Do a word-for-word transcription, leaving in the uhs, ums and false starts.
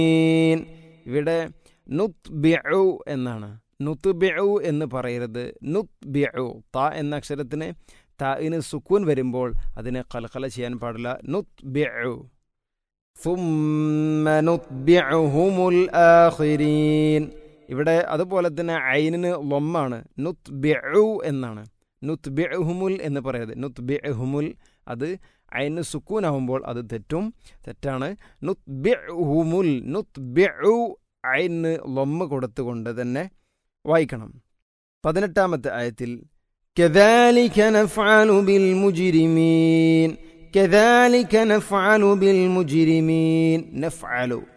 ഇവിടെ നുത്ബിഉ എന്നാണ്. നുത്ബിഉ എന്ന് പറയരുത്. നുത്ബിഉ ത എന്ന അക്ഷരത്തിന് താഇന് സുക്കൂൻ വരുമ്പോൾ അതിനെ ഖൽഖല ചെയ്യാൻ പാടില്ല. നുത്ബിഉ ثُمَّ نُتْبِعُهُمُ الْآخِرِينَ. ഇവിടെ അതുപോലെ തന്നെ ഐനിന് ലൊമ്മാണ്. നുത്ബിഉ എന്നാണ്. നുത്ബിഉഹുമുൽ എന്ന് പറയരുത്. നുത്ബിഉഹുമുൽ അത് ഐന് സുക്കൂൻ ആവുമ്പോൾ അത് തെറ്റും, തെറ്റാണ്. നുത്ബിഉഹുമുൽ നുത്ബിഉ ഐന് ലൊമ്മ കൊടുത്തുകൊണ്ട് തന്നെ വായിക്കണം. പതിനെട്ടാമത്തെ ആയത്തിൽ كذلك نفعل بالمجرمين كذلك نفعل بالمجرمين نفعل